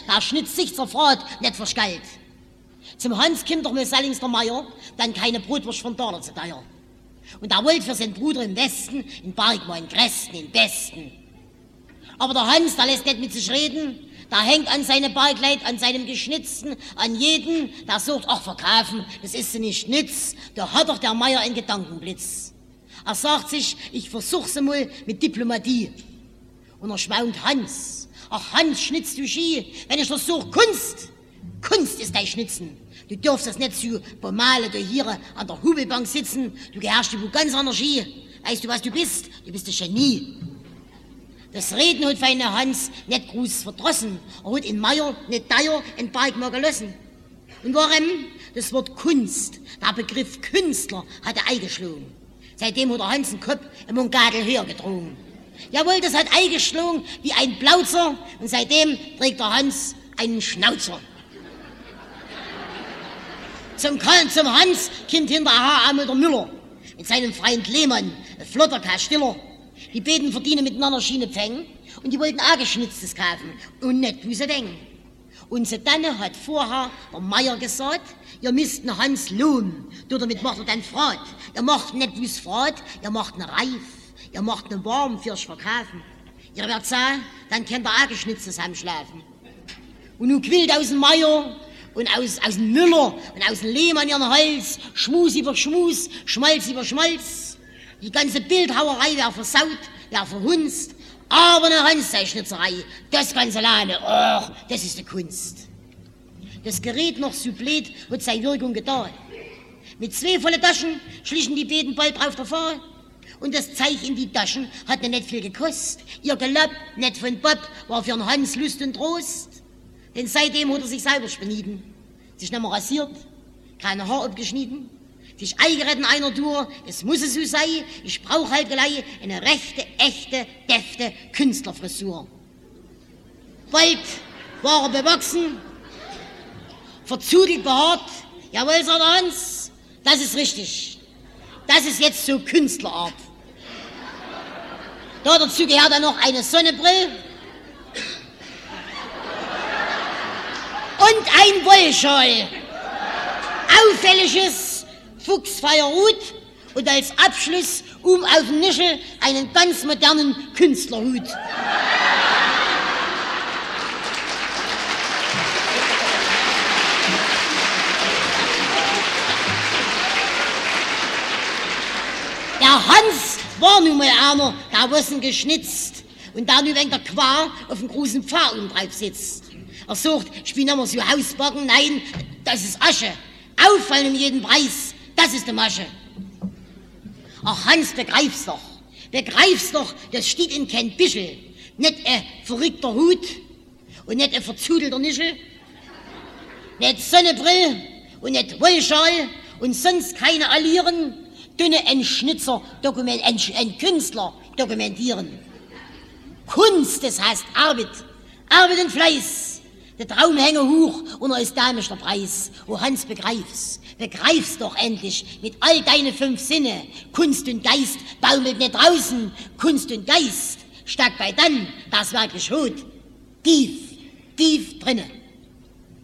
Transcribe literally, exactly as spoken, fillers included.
da schnitzt sich zerfahrt, nicht verschgalt. Zum Hans kommt doch mit Sellings der Meier, dann keine Brotwurst von Dorner zu teuer. Und er wollte für seinen Bruder im Westen, in Bergmann, Gresten, im Besten. Aber der Hans, der lässt nicht mit sich reden, der hängt an seine Bergleit, an seinem Geschnitzten, an jeden, der sucht, ach, verkaufen, das ist sie nicht nütz, da hat doch der Meier einen Gedankenblitz. Er sagt sich, ich versuch's mal mit Diplomatie. Und er schmaunt Hans, ach Hans, schnitzt du Ski, wenn ich das such, Kunst, Kunst ist dein Schnitzen. Du darfst das nicht so bemalen, du hier an der Hubelbank sitzen, du gehörst du ganz anders Ski. Weißt du, was du bist? Du bist ein Genie. Das Reden hat feine Hans nicht groß verdrossen. Er hat in Meier nicht teuer in Berg mal gelassen. Und warum? Das Wort Kunst, der Begriff Künstler, hat er eingeschlagen. Seitdem hat der Hans den Kopf im Mungadel höher gedrungen. Jawohl, das hat eingeschlagen wie ein Plauzer und seitdem trägt der Hans einen Schnauzer. Zum, zum Hans kommt hinterher einmal der Müller mit seinem Freund Lehmann, ein flotter Kastiller. Die beiden verdienen miteinander Schiene Pfennig und die wollten auch Geschnitztes kaufen und nicht, wie sie denken. Und so dann hat vorher der Meier gesagt, ihr müsst den Hans lohnen. Du, damit macht er dann Frat. Ihr macht nicht wie's Frat, ihr macht ne Reif, ihr macht ne Warm fürs Verkaufen. Ihr werdet sagen, dann könnt ihr auch Geschnitztes heimschlafen. Und nun quillt aus dem Meier und aus, aus dem Müller und aus dem Lehmann ihren Hals, Schmus über Schmus, Schmalz über Schmalz. Die ganze Bildhauerei wäre versaut, wäre verhunzt, aber eine Hans-Schnitzerei, das ganz alleine, och, das ist die Kunst. Das Gerät noch so blöd hat seine Wirkung getan. Mit zwei vollen Taschen schlichen die beiden bald drauf davon. Und das Zeug in die Taschen hat nicht viel gekostet. Ihr Gelapp, nicht von Bob, war für den Hans Lust und Trost. Denn seitdem hat er sich selber spenieden. Sich nicht mehr rasiert, keine Haar abgeschnitten, sich eingeredet einer Tour, es muss es so sein, ich brauche halt gleich eine rechte, echte, defte Künstlerfrisur. Bald war er bewachsen, verzudelt behaart, jawohl, sagt der Hans, das ist richtig. Das ist jetzt so Künstlerart. Da dazu gehört dann noch eine Sonnenbrille und ein Wollschal. Auffälliges Fuchsfeierhut und als Abschluss um auf den Nischel einen ganz modernen Künstlerhut. Der Hans war nun mal einer, der was geschnitzt und da nun wegen der Quar auf dem großen Pfad und drauf sitzt. Er sagt, ich bin nicht mehr so Hausbacken, nein, das ist Asche. Auffallen um jeden Preis, das ist die Masche. Ach Hans, begreif's doch, begreif's doch, das steht in kein Bischel. Nicht ein verrückter Hut und nicht ein verzudelter Nischel, nicht Sonnenbrill und nicht Wollschal und sonst keine Allieren, dünne ein Schnitzer, dokument, ein, ein Künstler dokumentieren. Kunst, das heißt Arbeit, Arbeit und Fleiß. Der Traum hänge hoch und er ist damisch der Preis. Oh Hans, begreif's, begreif's doch endlich mit all deine fünf Sinne. Kunst und Geist baumelt nicht draußen, Kunst und Geist steckt bei dann, das wirklich Hut, tief, tief drinnen.